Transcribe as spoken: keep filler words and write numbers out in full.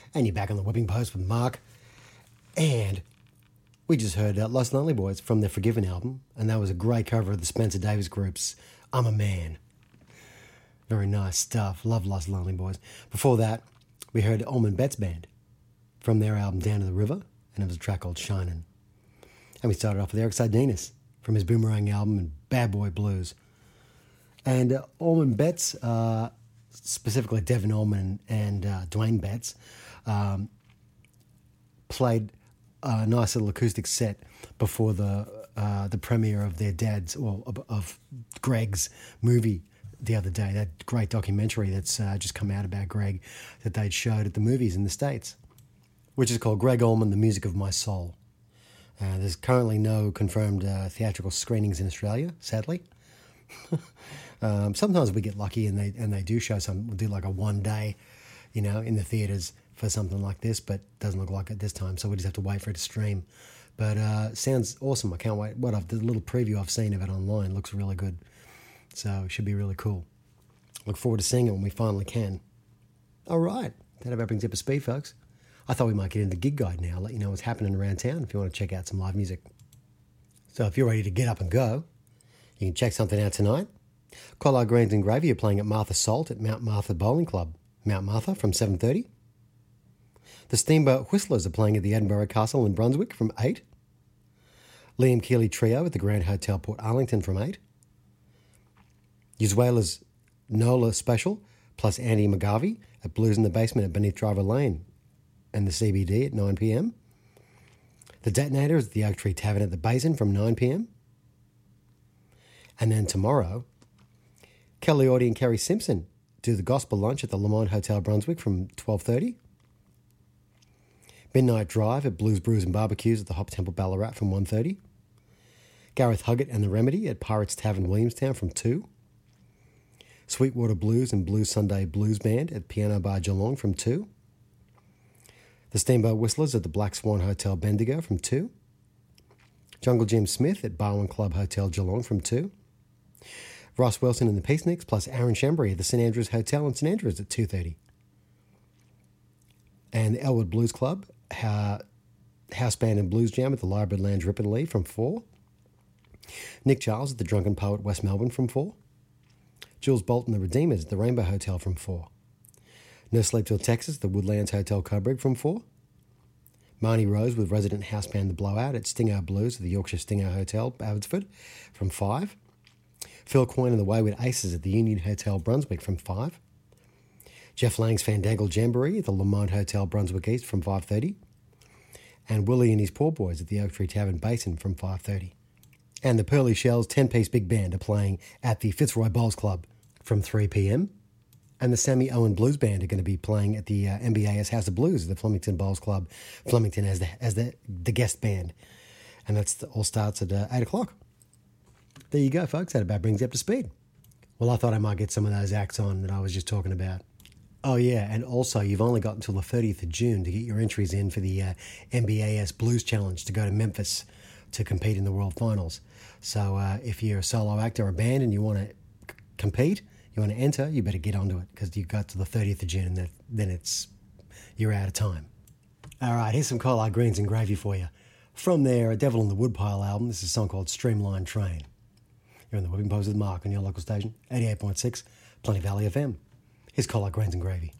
And you're back on the Whipping Post with Mark. And we just heard uh, Lost Lonely Boys from their Forgiven album, and that was a great cover of the Spencer Davis Group's I'm a Man. Very nice stuff. Love Lost Lonely Boys. Before that, we heard Allman Betts Band from their album Down to the River, and it was a track called Shinin'. And we started off with Eric Sardinas from his Boomerang album and Bad Boy Blues. And uh, Allman Betts, uh, specifically Devin Allman and uh, Dwayne Betts, um, played a nice little acoustic set before the uh, the premiere of their dad's, well, of, of Greg's movie the other day, that great documentary that's uh, just come out about Greg that they'd showed at the movies in the States, which is called Greg Allman, The Music of My Soul. Uh, there's currently no confirmed uh, theatrical screenings in Australia, sadly. um, sometimes we get lucky and they and they do show some, we'll do like a one day, you know, in the theatres for something like this, but doesn't look like it this time, so we just have to wait for it to stream. But uh, sounds awesome. I can't wait. What I've, the little preview I've seen of it online looks really good. So it should be really cool. Look forward to seeing it when we finally can. All right. That about brings you up to speed, folks. I thought we might get into the gig guide now, let you know what's happening around town if you want to check out some live music. So if you're ready to get up and go, you can check something out tonight. Collard Greens and Gravy are playing at Martha Salt at Mount Martha Bowling Club, Mount Martha, from seven thirty. The Steamboat Whistlers are playing at the Edinburgh Castle in Brunswick from eight. Liam Keeley Trio at the Grand Hotel Port Arlington from eight. Uzuela's Nola Special plus Andy McGarvey at Blues in the Basement at Beneath Driver Lane and the C B D at nine p.m. The Detonator is at the Oak Tree Tavern at the Basin from nine p.m. And then tomorrow, Kelly Audie and Kerry Simpson do the Gospel Lunch at the Lamont Hotel Brunswick from twelve thirty. Midnight Drive at Blues Brews and Barbecues at the Hop Temple Ballarat from one thirty. Gareth Huggett and the Remedy at Pirates Tavern Williamstown from two. Sweetwater Blues and Blues Sunday Blues Band at Piano Bar Geelong from two. The Steamboat Whistlers at the Black Swan Hotel Bendigo from two. Jungle Jim Smith at Barwon Club Hotel Geelong from two. Ross Wilson and the Peaceniks plus Aaron Shembry at the St Andrews Hotel in St Andrews at two thirty. And the Elwood Blues Club, uh, House Band and Blues Jam at the Lyrebird Lounge Ripponlea from four. Nick Charles at the Drunken Poet West Melbourne from four. Jules Bolton the Redeemers at the Rainbow Hotel from four. No Sleep Till Texas at the Woodlands Hotel Coburg from four. Marnie Rose with resident house band The Blowout at Stinger Blues at the Yorkshire Stinger Hotel, Abbotsford from five. Phil Coyne and the Wayward Aces at the Union Hotel Brunswick from five. Jeff Lang's Fandangle Jamboree at the Lamont Hotel Brunswick East from five thirty. And Willie and his Poor Boys at the Oak Tree Tavern Basin from five thirty. And the Pearly Shells ten-piece big band are playing at the Fitzroy Bowls Club from three p.m. And the Sammy Owen Blues Band are going to be playing at the uh, M B A S House of Blues at the Flemington Bowls Club, Flemington as the as the, the guest band. And that's the, all starts at uh, eight o'clock. There you go, folks. That about brings you up to speed. Well, I thought I might get some of those acts on that I was just talking about. Oh, yeah, and also you've only got until the thirtieth of June to get your entries in for the uh, M B A S Blues Challenge to go to Memphis to compete in the World Finals. So uh, if you're a solo act or a band and you want to c- compete, you want to enter, you better get onto it because you've got to the thirtieth of June and that, then it's you're out of time. All right, here's some Collard Greens and Gravy for you. From their Devil in the Woodpile album, this is a song called Streamline Train. You're in the Whipping Post with Mark on your local station, eighty-eight point six, Plenty Valley F M. Here's Collard Greens and Gravy.